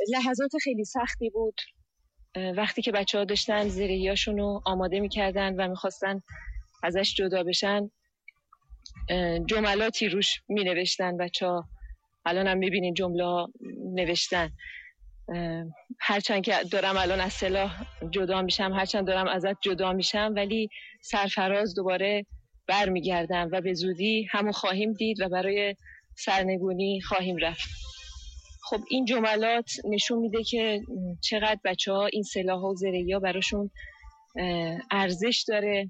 لحظات خیلی سختی بود وقتی که بچه‌ها داشتن زرهیاشون رو آماده می‌کردن و می‌خواستن ازش جدا بشن. جملاتی روش می‌نوشتن بچه‌ها، الان هم می‌بینین جمله نوشتن. هرچند که دارم الان از سلاح جدا میشم، هرچند دارم ازت جدا میشم، ولی سرفراز دوباره برمیگردم و به زودی همو خواهیم دید و برای سرنگونی خواهیم رفت. خب این جملات نشون میده که چقدر بچه‌ها این سلاح و زرهی‌ها براشون ارزش داره.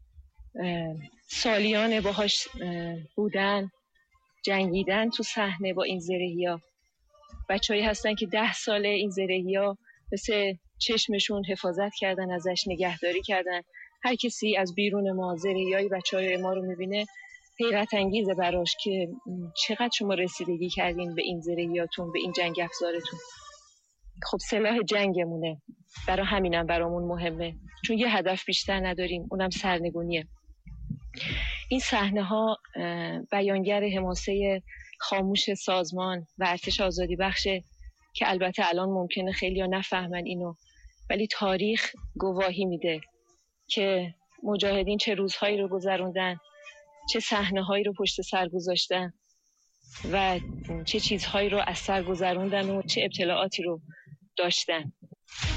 سالیان باهاش بودن، جنگیدن تو صحنه با این زرهی‌ها. بچه‌هایی هستن که 10 ساله این زرهی‌ها مثل چشمشون حفاظت کردن، ازش نگهداری کردن. هر کسی از بیرون ما زرهی‌های بچه‌های ما رو می‌بینه حیرت انگیزه براش که چقدر شما رسیدگی کردین به این زرهیاتون، به این جنگ افزارتون. خب سلاح جنگمونه، برای همینم برامون مهمه، چون یه هدف بیشتر نداریم، اونم سرنگونیه. این صحنه‌ها بیانگر حماسه خاموش سازمان و ارتش آزادی بخشه که البته الان ممکنه خیلی‌ها نفهمن اینو، ولی تاریخ گواهی میده که مجاهدین چه روزهایی رو گذروندن، چه صحنه‌هایی رو پشت سر گذاشتن و چه چیزهایی رو از سر گذروندن و چه ابتلاعاتی رو داشتن.